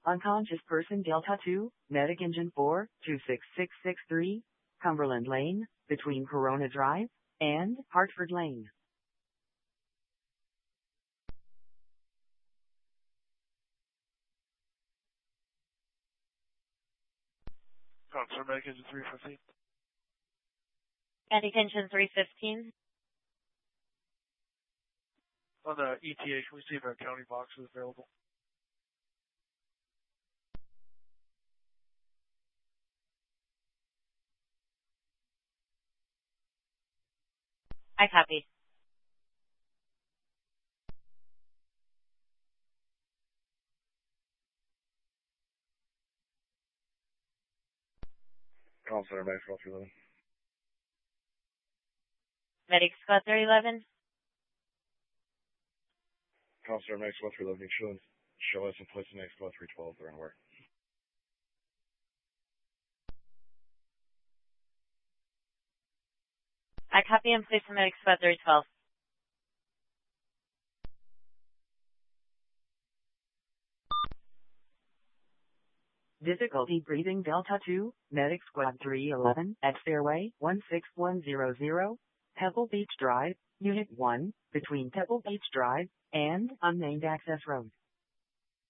Unconscious person Delta 2, Medic Engine 4, 26663, Cumberland Lane, between Corona Drive and Hartford Lane. Concert Medic Engine 315. Medic Engine 315. On the ETA, can we see if our county box is available? I copy. Call Center Medic Squad 311. Medic Squad 311. Call Center Medic Squad 311. Show us in place in Medic Squad 312. They're unaware. I copy and place in Medic Squad 312. Difficulty breathing Delta 2, Medic Squad 311 at Fairway 16100, Pebble Beach Drive, Unit 1, between Pebble Beach Drive and Unnamed Access Road.